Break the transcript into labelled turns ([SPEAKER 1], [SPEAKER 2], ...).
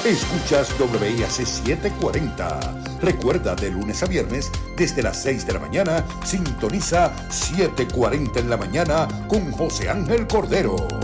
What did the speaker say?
[SPEAKER 1] Escuchas WIAC 740. Recuerda, de lunes a viernes, desde las 6 de la mañana, sintoniza 740 en la mañana con José Ángel Cordero.